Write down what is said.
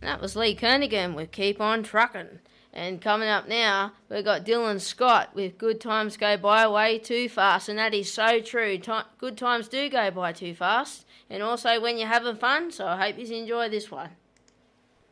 That was Lee Kernaghan with Keep On Truckin'. And coming up now, we've got Dylan Scott with Good Times Go By Way Too Fast. And that is so true. Good times do go by too fast. And also when you're having fun. So I hope you enjoy this one.